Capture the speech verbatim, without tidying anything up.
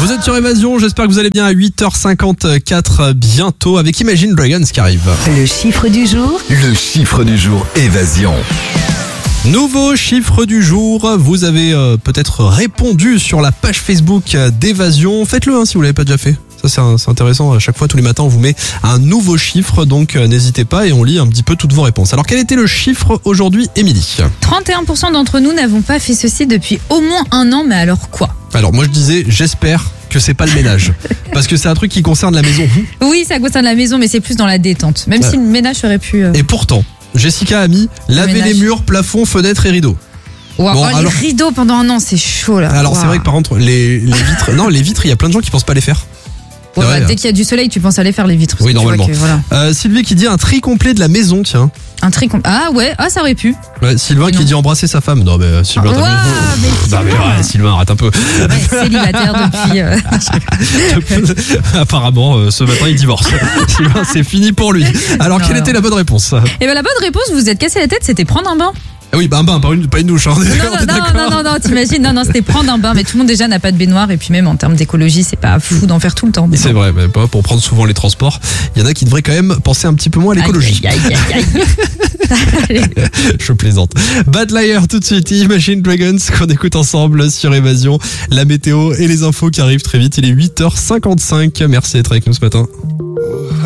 Vous êtes sur Évasion, j'espère que vous allez bien à huit heures cinquante-quatre bientôt avec Imagine Dragons qui arrive. Le chiffre du jour. Le chiffre du jour Évasion. Nouveau chiffre du jour, vous avez euh, peut-être répondu sur la page Facebook d'Évasion. Faites-le hein, si vous l'avez pas déjà fait. Ça c'est, un, c'est intéressant, à chaque fois tous les matins on vous met un nouveau chiffre, donc euh, n'hésitez pas et on lit un petit peu toutes vos réponses. Alors quel était le chiffre aujourd'hui, Émilie ? trente et un pour cent d'entre nous n'avons pas fait ceci depuis au moins un an, mais alors quoi ? Alors moi je disais, j'espère que c'est pas le ménage, parce que c'est un truc qui concerne la maison. Oui, ça concerne la maison, mais c'est plus dans la détente. Même Ouais. si le ménage aurait pu... euh, Et pourtant, Jessica a mis laver ménage. les murs, plafonds, fenêtres et rideaux. Wow. Bon, Oh, les alors- rideaux pendant un an, c'est chaud là. Alors c'est Wow. vrai que par contre les, les vitres, non les vitres, il y a plein de gens qui pensent pas les faire. Ouais, c'est vrai, bah, hein. dès qu'il y a du soleil, tu penses à les faire les vitres. parce Oui, que tu vois normalement. que, voilà. Euh, Sylvie qui dit un tri complet de la maison, tiens. Un tri com- Ah ouais, ah ça aurait pu. Ouais, Sylvain qui Non. dit embrasser sa femme. Non mais euh, Sylvain, Ouah, t'as mais Non mais ouais, Sylvain, arrête un peu. Ouais, célibataire depuis. euh, Apparemment, euh, ce matin il divorce. Sylvain, c'est fini pour lui. Alors Non, quelle non. était la bonne réponse ? Et ben la bonne réponse, vous vous êtes cassé la tête, c'était prendre un bain. Ah oui, bah un bain, pas une, pas une douche. Hein. Non, On est non, non, d'accord. non, non, non, t'imagines, non, non, c'était prendre un bain, mais tout le monde déjà n'a pas de baignoire, et puis même en termes d'écologie, c'est pas fou d'en faire tout le temps. mais C'est bon. vrai, mais pas pour prendre souvent les transports. Il y en a qui devraient quand même penser un petit peu moins à l'écologie. Aïe, aïe, aïe, aïe, aïe. Je plaisante. Bad Liar tout de suite, Imagine Dragons qu'on écoute ensemble sur Évasion. La météo et les infos qui arrivent très vite. Il est huit heures cinquante-cinq. Merci d'être avec nous ce matin.